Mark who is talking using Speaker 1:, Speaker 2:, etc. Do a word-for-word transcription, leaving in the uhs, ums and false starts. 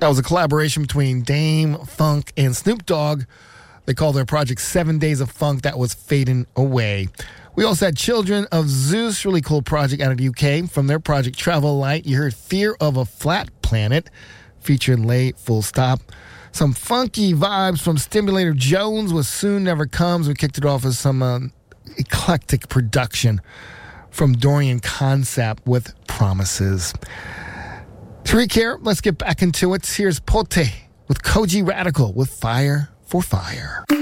Speaker 1: That was a collaboration between Dame Funk and Snoop Dogg. They call their project Seven Days of Funk. That was fading away. We also had Children of Zeus, really cool project out of the U K. From their project Travel Light, you heard Fear of a Flat Planet, featuring Lay Full Stop. Some funky vibes from Stimulator Jones with Soon Never Comes. We kicked it off with some uh, eclectic production from Dorian Concept with Promises. Tariq here, let's get back into it. Here's Pote with Koji Radical with Fire for Fire.